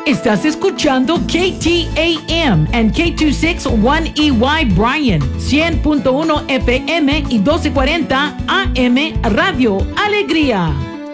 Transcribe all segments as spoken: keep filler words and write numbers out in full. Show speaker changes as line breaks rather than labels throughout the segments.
Estás escuchando K T A M and K dos sesenta y uno E Y Bryan, cien punto uno F M y doce cuarenta A M Radio Alegría.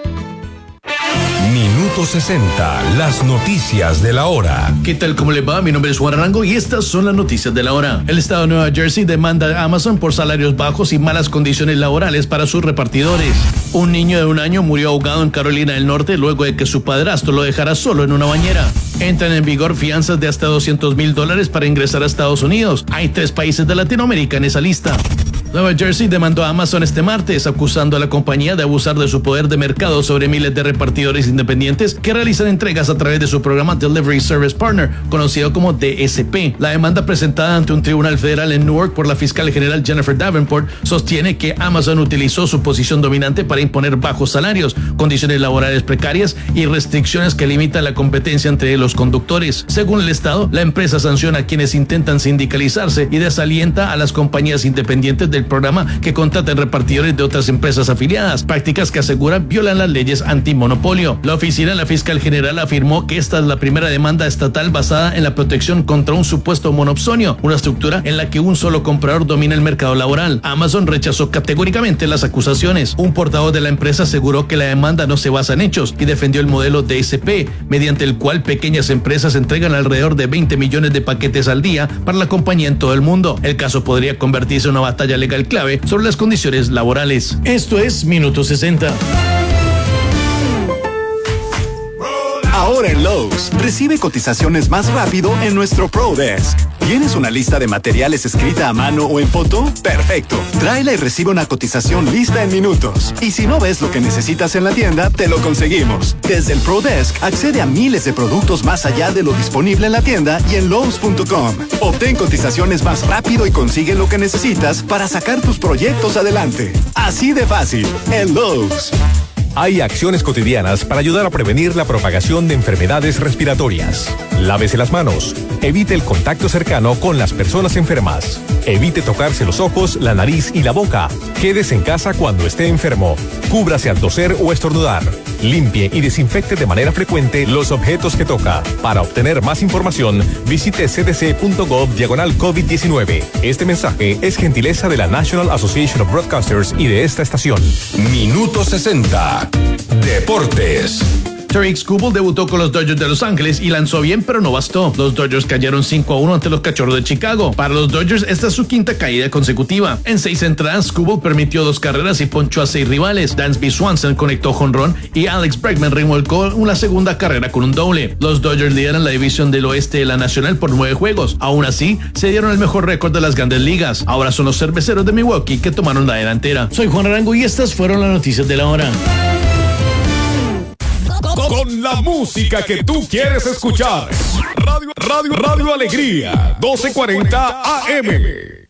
Minuto sesenta, las noticias de la hora.
¿Qué tal? ¿Cómo le va? Mi nombre es Juan Arango y estas son las noticias de la hora. El estado de Nueva Jersey demanda a Amazon por salarios bajos y malas condiciones laborales para sus repartidores. Un niño de un año murió ahogado en Carolina del Norte luego de que su padrastro lo dejara solo en una bañera. Entran en vigor fianzas de hasta doscientos mil dólares para ingresar a Estados Unidos. Hay tres países de Latinoamérica en esa lista. Nueva Jersey demandó a Amazon este martes, acusando a la compañía de abusar de su poder de mercado sobre miles de repartidores independientes que realizan entregas a través de su programa Delivery Service Partner, conocido como D S P. La demanda presentada ante un tribunal federal en Newark por la fiscal general Jennifer Davenport sostiene que Amazon utilizó su posición dominante para imponer bajos salarios, condiciones laborales precarias y restricciones que limitan la competencia entre los conductores. Según el Estado, la empresa sanciona a quienes intentan sindicalizarse y desalienta a las compañías independientes del programa que contraten repartidores de otras empresas afiliadas, prácticas que aseguran violan las leyes antimonopolio. La oficina de la fiscal general afirmó que esta es la primera demanda estatal basada en la protección contra un supuesto monopsonio, una estructura en la que un solo comprador domina el mercado laboral. Amazon rechazó categóricamente las acusaciones. Un portavoz de la empresa aseguró que la demanda no se basa en hechos y defendió el modelo D S P, mediante el cual pequeñas empresas entregan alrededor de veinte millones de paquetes al día para la compañía en todo el mundo. El caso podría convertirse en una batalla legal clave sobre las condiciones laborales. Esto es Minuto sesenta.
Ahora en Lowe's, recibe cotizaciones más rápido en nuestro Pro Desk. ¿Tienes una lista de materiales escrita a mano o en foto? ¡Perfecto! Tráela y recibe una cotización lista en minutos. Y si no ves lo que necesitas en la tienda, te lo conseguimos. Desde el Pro Desk, accede a miles de productos más allá de lo disponible en la tienda y en Lowe's punto com. Obtén cotizaciones más rápido y consigue lo que necesitas para sacar tus proyectos adelante. Así de fácil, en Lowe's.
Hay acciones cotidianas para ayudar a prevenir la propagación de enfermedades respiratorias. Lávese las manos. Evite el contacto cercano con las personas enfermas. Evite tocarse los ojos, la nariz y la boca. Quédese en casa cuando esté enfermo. Cúbrase al toser o estornudar. Limpie y desinfecte de manera frecuente los objetos que toca. Para obtener más información, visite c d c punto gov diagonal COVID diecinueve. Este mensaje es gentileza de la National Association of Broadcasters y de esta estación. Minuto sesenta. Deportes.
Tarik Skubal debutó con los Dodgers de Los Ángeles y lanzó bien, pero no bastó. Los Dodgers cayeron cinco a uno ante los Cachorros de Chicago. Para los Dodgers, esta es su quinta caída consecutiva. En seis entradas, Skubal permitió dos carreras y ponchó a seis rivales. Dansby Swanson conectó jonrón y Alex Bregman remolcó una segunda carrera con un doble. Los Dodgers lideran la división del oeste de la Nacional por nueve juegos. Aún así, se dieron el mejor récord de las Grandes Ligas. Ahora son los Cerveceros de Milwaukee que tomaron la delantera. Soy Juan Arango y estas fueron las noticias de la hora.
Con la música que tú quieres escuchar. Radio, Radio, Radio Alegría, doce cuarenta A M.